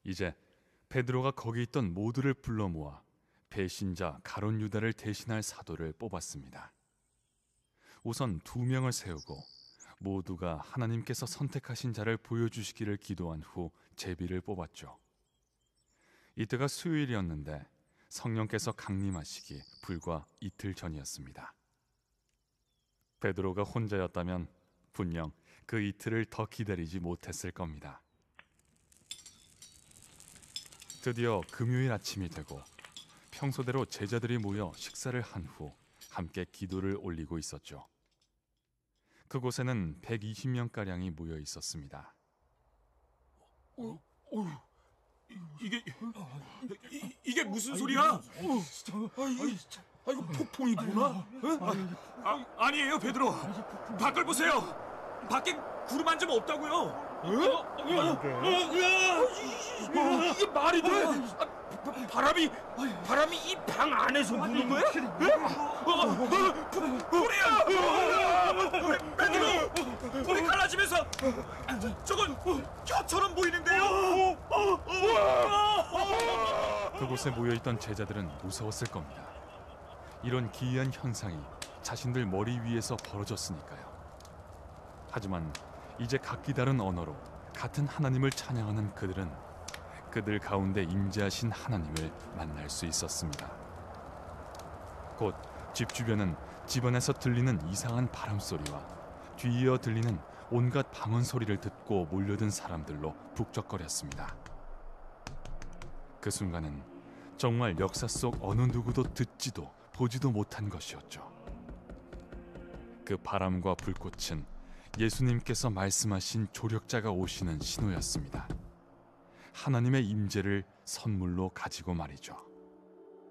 이제 베드로가 거기 있던 모두를 불러 모아 배신자 가룟 유다를 대신할 사도를 뽑았습니다. 우선 2명을 세우고 모두가 하나님께서 선택하신 자를 보여주시기를 기도한 후 제비를 뽑았죠. 이때가 수요일이었는데 성령께서 강림하시기 불과 이틀 전이었습니다. 베드로가 혼자였다면 분명 그 이틀을 더 기다리지 못했을 겁니다. 드디어 금요일 아침이 되고 평소대로 제자들이 모여 식사를 한 후 함께 기도를 올리고 있었죠. 그곳에는 120명가량이 모여 있었습니다. 이게 무슨 소리야? 이거 폭풍이구나. 아니에요, 베드로. 밖을 보세요. 밖에 구름 한 점 없다고요. 이게 말이 돼? 바람이 이 방 안에서 부는 거야? 불이야! 베드로! 불이 갈라지면서 저건 혀처럼 보이는데요? 그곳에 모여있던 제자들은 무서웠을 겁니다. 이런 기이한 현상이 자신들 머리 위에서 벌어졌으니까요. 하지만 이제 각기 다른 언어로 같은 하나님을 찬양하는 그들은 그들 가운데 임재하신 하나님을 만날 수 있었습니다. 곧 집 주변은 집안에서 들리는 이상한 바람 소리와 뒤이어 들리는 온갖 방언 소리를 듣고 몰려든 사람들로 북적거렸습니다. 그 순간은 정말 역사 속 어느 누구도 듣지도 보지도 못한 것이었죠. 그 바람과 불꽃은 예수님께서 말씀하신 조력자가 오시는 신호였습니다. 하나님의 임재를 선물로 가지고 말이죠.